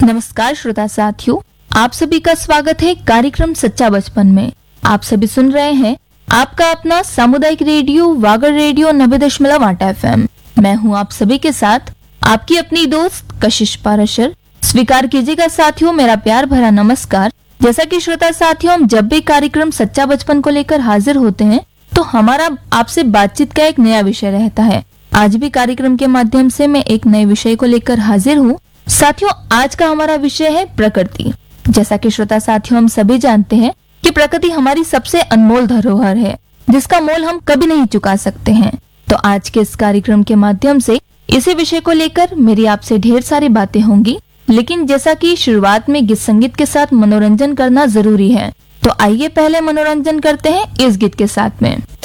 नमस्कार श्रोता साथियों, आप सभी का स्वागत है कार्यक्रम सच्चा बचपन में। आप सभी सुन रहे हैं आपका अपना सामुदायिक रेडियो वागर रेडियो 90.8 FM। मैं हूं आप सभी के साथ आपकी अपनी दोस्त कशिश पाराशर। स्वीकार कीजिएगा साथियों मेरा प्यार भरा नमस्कार। जैसा कि श्रोता साथियों, हम जब भी कार्यक्रम सच्चा बचपन को लेकर हाजिर होते हैं तो हमारा आपसे बातचीत का एक नया विषय रहता है। आज भी कार्यक्रम के माध्यम से मैं एक नए विषय को लेकर हाजिर हूँ। साथियों, आज का हमारा विषय है प्रकृति। जैसा कि श्रोता साथियों, हम सभी जानते हैं कि प्रकृति हमारी सबसे अनमोल धरोहर है, जिसका मोल हम कभी नहीं चुका सकते हैं। तो आज के इस कार्यक्रम के माध्यम से इसी विषय को लेकर मेरी आपसे ढेर सारी बातें होंगी, लेकिन जैसा कि शुरुआत में गीत संगीत के साथ मनोरंजन करना जरूरी है, तो आइए पहले मनोरंजन करते हैं इस गीत के साथ में।